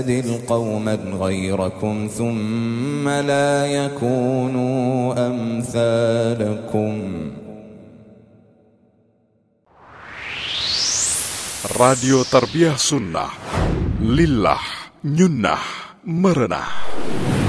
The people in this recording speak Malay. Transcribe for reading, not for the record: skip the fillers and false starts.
قوما غيركم ثم لا يكونوا أمثالكم. Radio Tarbiyah Sunnah Lillah Nyunnah Merenah.